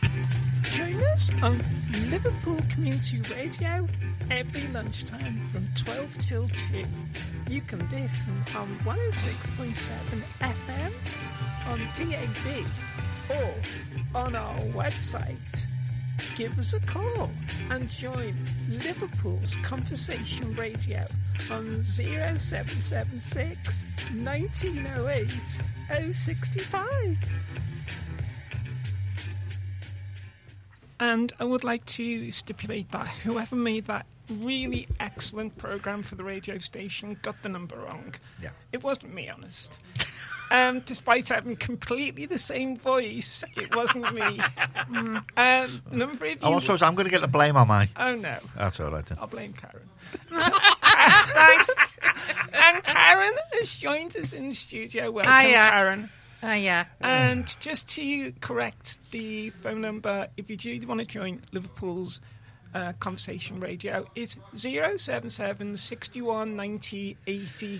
Join us on Liverpool Community Radio every lunchtime from 12 till 2. You can listen on 106.7 FM, on DAB, or on our website. Give us a call and join Liverpool's Conversation Radio on 0776 1908 065. And I would like to stipulate that whoever made that really excellent programme for the radio station got the number wrong. Yeah. It wasn't me, honest. Despite having completely the same voice, it wasn't me. Number of you... Oh, so I'm going to get the blame on my... Oh, no. That's all right then. I'll blame Karen. Thanks. And Karen has joined us in the studio. Welcome, Karen. Oh, yeah. And just to correct the phone number, if you do want to join Liverpool's Conversation Radio, it's 077 61 90 80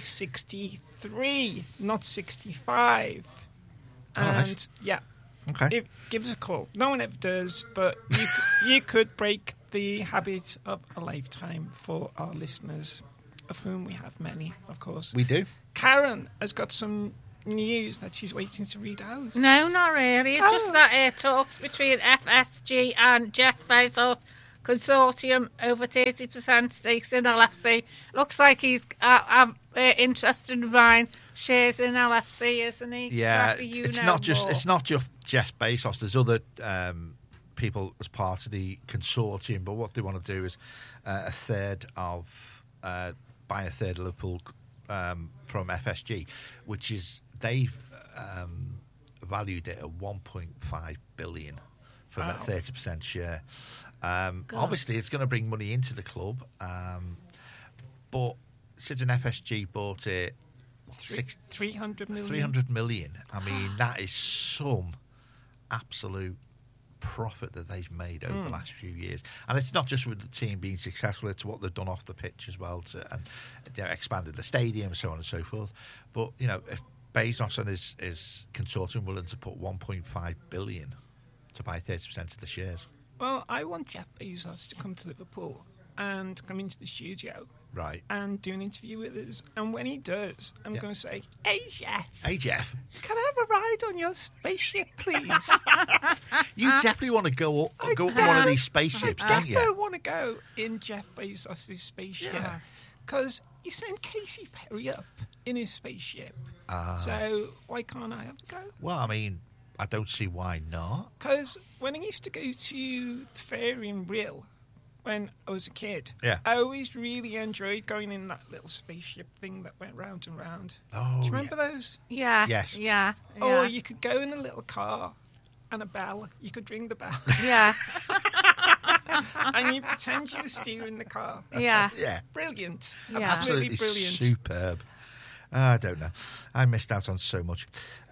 63, not 65. And, right. yeah. Okay. Give us a call. No one ever does, but you could break the habit of a lifetime for our listeners, of whom we have many, of course. We do. Karen has got some news that she's waiting to read out. No, not really. It's just that talks between FSG and Jeff Bezos consortium over 30% stakes in LFC. Looks like he's interested in buying shares in LFC, isn't he? Yeah, it's not just Jeff Bezos. There's other people as part of the consortium, but what they want to do is buy a third of Liverpool from FSG, which is they've valued it at 1.5 billion for that 30% share. Obviously, it's going to bring money into the club, but since an FSG bought it, 300 million. 300 million. I mean, that is some absolute profit that they've made over the last few years. And it's not just with the team being successful, it's what they've done off the pitch as well, and expanded the stadium, so on and so forth. But, if Bezos and his consortium willing to put 1.5 billion to buy 30% of the shares. Well, I want Jeff Bezos to come to Liverpool and come into the studio. Right. And do an interview with us. And when he does, I'm going to say, Hey, Jeff. Hey, Jeff. Can I have a ride on your spaceship, please? You definitely want to go up on one of these spaceships, don't you? I definitely want to go in Jeff Bezos' spaceship. Because he sent Casey Perry up in his spaceship. So why can't I have a go? Well, I mean, I don't see why not. Because when I used to go to the fair in Rill, when I was a kid, I always really enjoyed going in that little spaceship thing that went round and round. Oh, do you remember those? Yeah. Yes. Yeah. Or you could go in a little car and a bell. You could ring the bell. Yeah. And you pretend you were steering the car. Yeah. Yeah. Brilliant. Yeah. Absolutely brilliant. Superb. I don't know. I missed out on so much.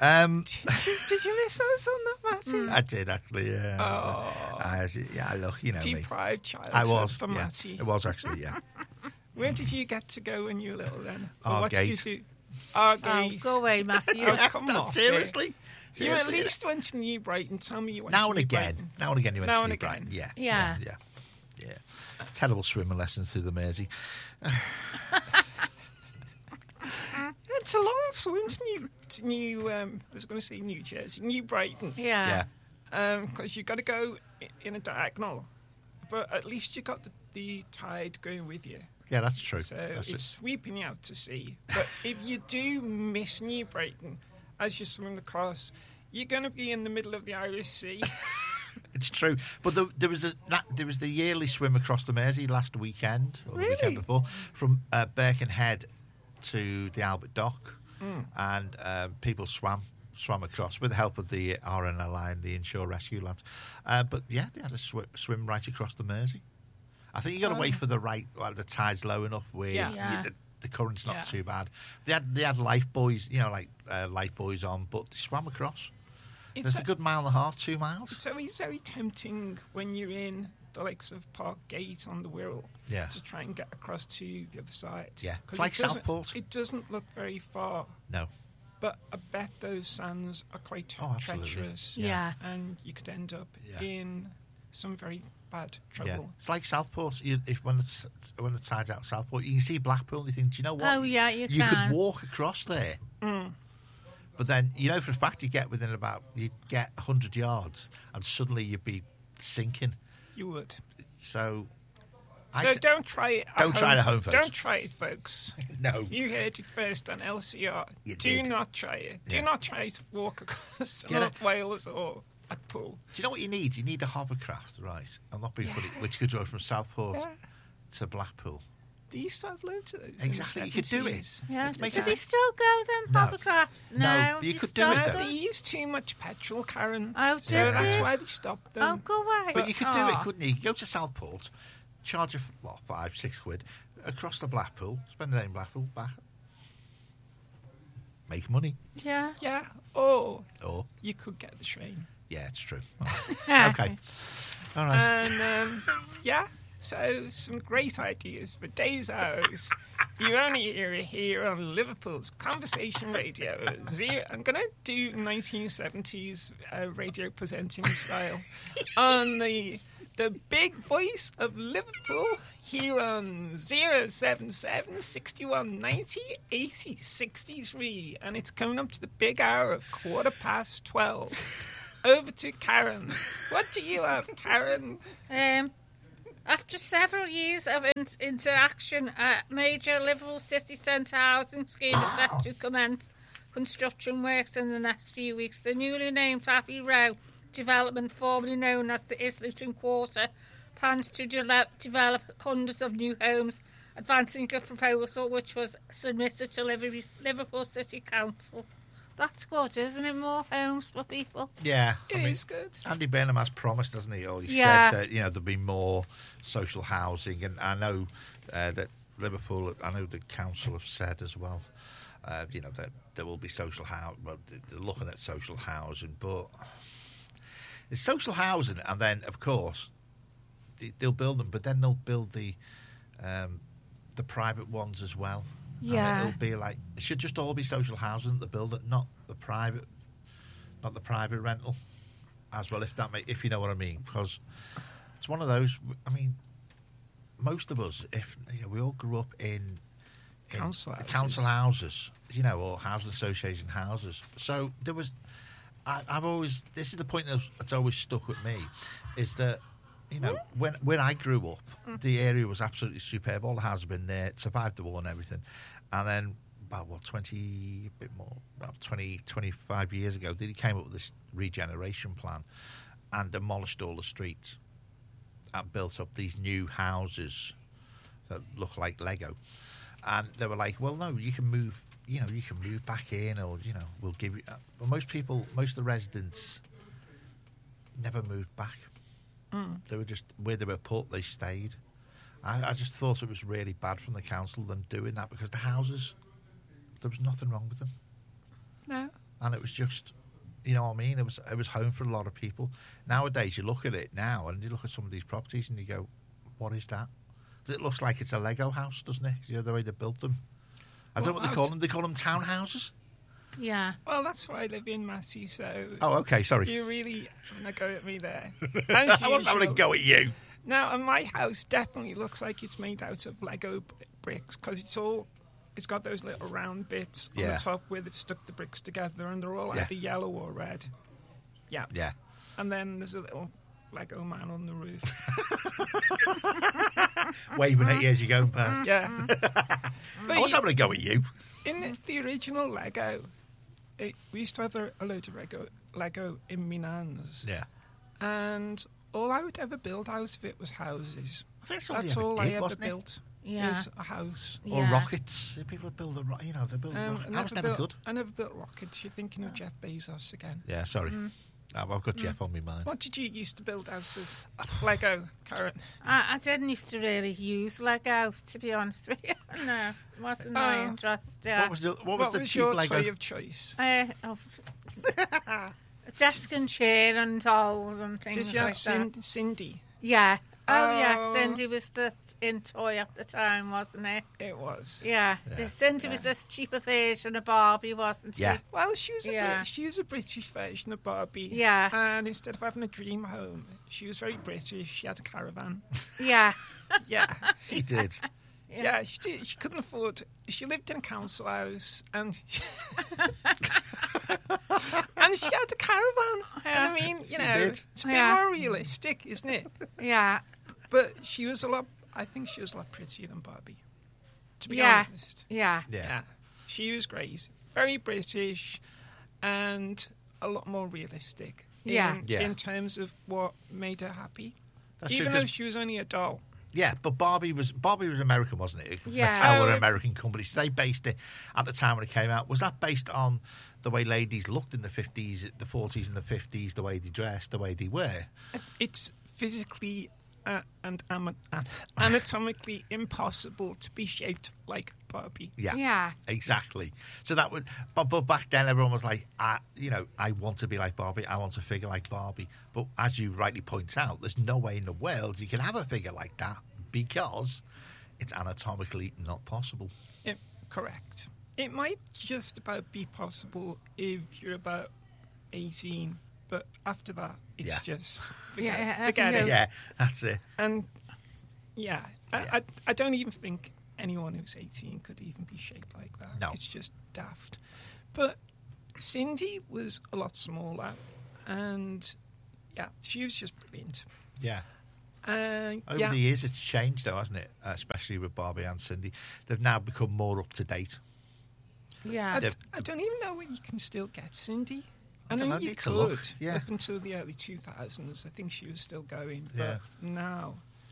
Did you miss out on that, Matty? I did, actually, yeah. Oh. Look, you know me. Deprived childhood I was, for Matty. It was, actually, yeah. Where did you get to go when you were little then? Our what gate. did you do? Our gate. Go away, Matthew. Oh, come on. Seriously? You at least went to New Brighton. Tell me you went to Now and New again. Brighton. Now and again you went Now to and New again. Brighton. Yeah. Yeah. Terrible swimming lessons through the Mersey. It's a long swim to New I was going to say New Jersey, New Brighton. Yeah. Because you've got to go in a diagonal. But at least you got the tide going with you. Yeah, that's true. So That's it's sweeping you out to sea. But if you do miss New Brighton as you swim across, you're going to be in the middle of the Irish Sea. It's true, but there was the yearly swim across the Mersey last weekend, or the weekend before, from Birkenhead to the Albert Dock, and people swam across with the help of the RNLI and the inshore rescue lads. But yeah, they had a swim right across the Mersey. I think you got to wait for the tide's low enough where the current's not too bad. They had life buoys, life buoys on, but they swam across. It's a good 1.5 miles, 2 miles. It's always very tempting when you're in the likes of Park Gate on the Wirral to try and get across to the other side. Yeah, it's like Southport. It doesn't look very far. No. But I bet those sands are quite absolutely. treacherous. Yeah. And you could end up Yeah. in some very bad Yeah, trouble. it's like Southport. When it's tied out Southport, you can see Blackpool. And you think, do you know what? Oh, yeah, you could can. walk across there, Mm. but then you know for a fact you get 100 yards, and suddenly you'd be sinking. You would. So, So don't try it. Don't try it at home, folks. Don't try it, folks. No, You heard it first on LCR. You Do did. not try it. Do Yeah. not try to walk across Get North Wales or Blackpool. do you know what you need? You need a hovercraft, right? I'm not being funny. Which could go from Southport Yeah. to Blackpool. They used to have loads of those. Exactly, In you the could do it. 70s. Yeah. Let's make Do it- they still go them No. hovercrafts? No, you they could do it, stopped though. They them? used too much petrol, Karen. Oh, so did that's they? why they stopped them. Oh, go away. But you could do it, Oh. couldn't you? You could go to Southport, charge a £5-6 across to Blackpool, spend the day in Blackpool, back, make money. Yeah. Yeah, or Or you could get the train. yeah, it's true. Okay, all right. And yeah, so some great ideas for days hours. You only hear it here on Liverpool's Conversation Radio. I'm going to do 1970s radio presenting style on the big voice of Liverpool here on 077 61 90 80 63. And it's coming up to the big hour of 12:15. Over to Karen. What do you have, Karen? After several years of interaction, a major Liverpool city centre housing scheme is set to commence construction works in the next few weeks. The newly named Abbey Row development, formerly known as the Islington Quarter, plans to develop hundreds of new homes, advancing a proposal which was submitted to Liverpool City Council. That's good, isn't it? More homes for people. Yeah, It is good. Andy Burnham has promised, hasn't he? Or he Yeah. said that there'll be more social housing, and I know that Liverpool, I know the council have said as well, that there will be social housing. Well, they're looking at social housing, but it's social housing, and then of course they'll build them, but then they'll build the private ones as well. Yeah. And it'll be like it should just all be social housing that they build it, not the private rental as well. If you know what I mean, because it's one of those. I mean, most of us, we all grew up in Council houses, or housing association houses. So there was. I've always. This is the point that's always stuck with me, is that. When I grew up, the area was absolutely superb. All the houses have been there, it survived the war and everything. And then, about 25 years ago, they came up with this regeneration plan and demolished all the streets and built up these new houses that look like Lego. And they were like, well, no, you can move, you can move back in, or, we'll give you. Well, most of the residents never moved back. They were just where they were put. They stayed. I just thought it was really bad from the council them doing that, because the houses, there was nothing wrong with them, No. and it was just, you know what I mean. It was home for a lot of people. Nowadays, you look at it now and you look at some of these properties and you go, "What is that?" It looks like it's a Lego house, doesn't it? The way they built them. I don't know what they call them. They call them townhouses. Yeah. Well, that's where I live in, Matthew, so... Oh, okay. Sorry. You really having a go at me there. I wasn't having a go at you. Now, and my house definitely looks like it's made out of Lego bricks, because it's got those little round bits on Yeah. the top where they've stuck the bricks together, and they're all Yeah. either yellow or red. Yeah. Yeah. And then there's a little Lego man on the roof. Waving at you as you're going past. Yeah. I wasn't having a go at you. In the original Lego, we used to have a load of Lego in my nan's. Yeah. And all I would ever build out of it was houses. I think That's all I ever wasn't it? built. Yeah. Is a house. Or Yeah. rockets. People build they build rockets. I was never good. I never built rockets. You're thinking of Jeff Bezos again. Yeah, sorry. I've got Jeff on my mind. What did you used to build out of Lego, Karen? I didn't used to really use Lego, to be honest with you. No, it wasn't my interest. Yeah. What was the cheap your Lego? toy of choice? A desk and chair and dolls and things Did you like have that. Cindy? Yeah. Oh, yeah, Cindy was in toy at the time, wasn't it? It was. Yeah, Cindy was this cheaper version of Barbie, wasn't she? Yeah. Well, she was a British version of Barbie. Yeah. And instead of having a dream home, she was very British. She had a caravan. Yeah. Yeah. She did. Yeah, she did. She couldn't afford. She lived in a council house, and and she had a caravan. And I mean, you know, did. it's a bit Yeah. more realistic, isn't it? Yeah. But she was a lot. I think she was a lot prettier than Barbie. To be Yeah. honest. Yeah. Yeah, she was great, very British, and a lot more realistic. Yeah. In terms of what made her happy, That's even true, though 'cause- she was only a doll. Yeah, but Barbie was American, wasn't it? Yeah. Mattel were Oh, an American company. So they based it at the time when it came out. Was that based on the way ladies looked in the 50s, the 40s and the 50s, the way they dressed, the way they were? It's physically and anatomically impossible to be shaped like Barbie. Yeah. Yeah. Exactly. So that would, but back then everyone was like, I want to be like Barbie. I want a figure like Barbie. But as you rightly point out, there's no way in the world you can have a figure like that because it's anatomically not possible. Correct. It might just about be possible if you're about 18, but after that, it's just forget Yeah, it. Yeah, that's it. And yeah, I don't even think anyone who's 18 could even be shaped like that. No. It's just daft. But Cindy was a lot smaller, and yeah, she was just brilliant. Yeah. And Over the years, it's changed, though, hasn't it? Especially with Barbie and Cindy. They've now become more up to date. Yeah. I don't even know when you can still get Cindy. I I don't know know, you need to look, could. yeah. Up until the early 2000s, I think she was still going. But Yeah. now,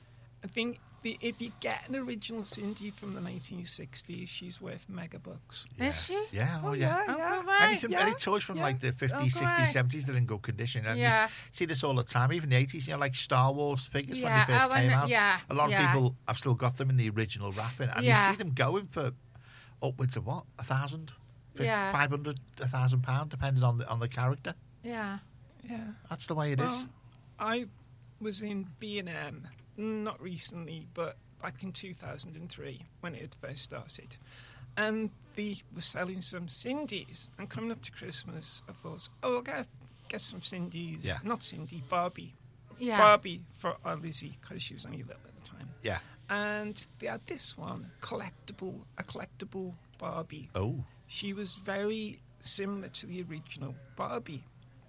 I think if you get an original Cindy from the 1960s, she's worth megabucks. Is she? Yeah, Oh, yeah. yeah, yeah. right. Anything, Yeah, any toys from yeah. like the 50s, Oh, 60s, great. 70s, they're in good condition. And Yeah. you see this all the time, even the 80s, like Star Wars figures when Yeah, they first oh, came and- out. yeah, A lot of yeah. people have still got them in the original wrapping. And Yeah. you see them going for upwards of what? $1,000? Yeah. £500, £1,000, depending on the character. Yeah. Yeah. That's the way it is. Well, I was in B&M, not recently, but back in 2003 when it had first started. And they were selling some Cindy's. And coming up to Christmas, I thought, I'll get some Cindy's. Yeah. Not Cindy, Barbie. Yeah. Barbie for our Lizzie, because she was only little at the time. Yeah. And they had this one, a collectible Barbie. Oh. She was very similar to the original Barbie.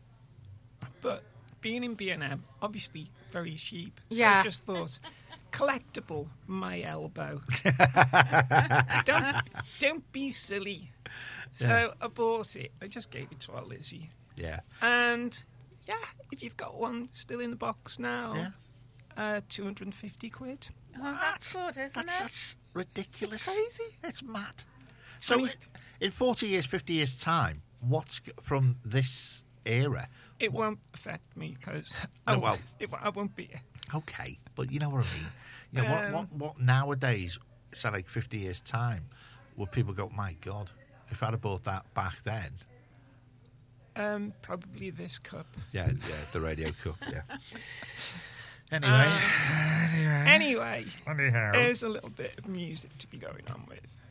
But being in B&M, obviously very cheap. So Yeah. I just thought, collectible, my elbow. don't be silly. So Yeah. I bought it. I just gave it to our Lizzie. Yeah. And yeah, if you've got one still in the box now, Yeah. 250 quid. Oh, that's good, isn't it? That's ridiculous. It's crazy. It's mad. So, Funny. in 40 years, 50 years' time, what's from this era? It won't affect me because Oh, well. I won't be here. Okay, but you know what I mean. You know, what nowadays, say like 50 years' time, would people go, my God, if I'd have bought that back then? Probably this cup. Yeah, the radio cup, yeah. Anyway. Anyway, Anyhow. there's a little bit of music to be going on with.